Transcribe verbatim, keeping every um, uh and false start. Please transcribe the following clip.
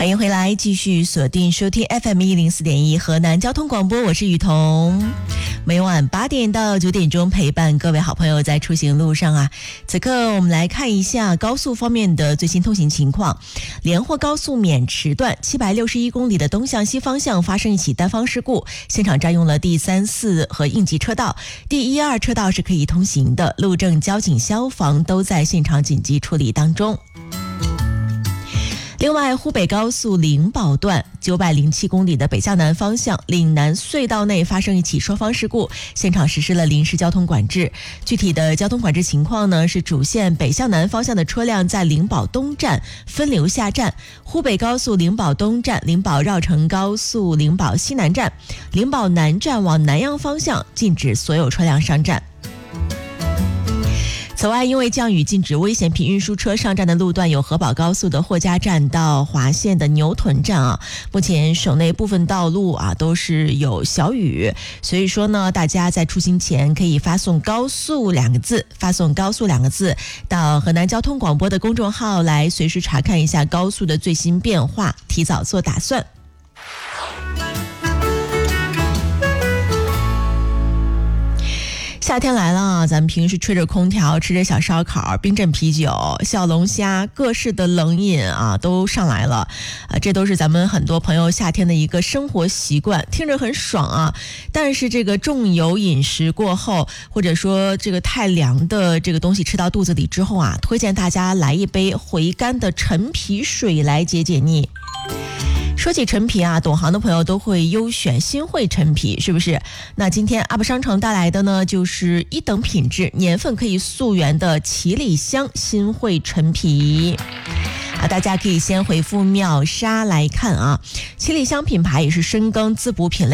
欢迎回来，继续锁定收听 F M 一零四点一河南交通广播，我是雨桐。每晚八点到九点钟陪伴各位好朋友在出行路上啊。此刻我们来看一下高速方面的最新通行情况。连霍高速渑池段七百六十一公里的东向西方向发生一起单方事故，现场占用了第三、四和应急车道，第一、二车道是可以通行的，路政、交警、消防都在现场紧急处理当中。另外，湖北高速灵宝段九百零七公里的北向南方向岭南隧道内发生一起双方事故，现场实施了临时交通管制。具体的交通管制情况呢，是主线北向南方向的车辆在灵宝东站分流下站，湖北高速灵宝东站、灵宝绕城高速灵宝西南站、灵宝南站往南阳方向禁止所有车辆上站。此外，因为降雨，禁止危险品运输车上站的路段有河宝高速的霍家站到华县的牛屯站啊。目前省内部分道路啊都是有小雨，所以说呢，大家在出行前可以发送高速两个字，发送高速两个字到河南交通广播的公众号来随时查看一下高速的最新变化，提早做打算。夏天来了，咱们平时吹着空调，吃着小烧烤、冰镇啤酒、小龙虾，各式的冷饮啊都上来了啊，这都是咱们很多朋友夏天的一个生活习惯，听着很爽啊。但是这个重油饮食过后，或者说这个太凉的这个东西吃到肚子里之后啊，推荐大家来一杯回甘的陈皮水来解解腻。说起陈皮啊，懂行的朋友都会优选新汇陈皮，是不是？那今天 U P 商城带来的呢，就是一等品质、年份可以溯源的七里香新汇陈皮。啊，大家可以先回复秒杀来看啊。七里香品牌也是深耕滋补品类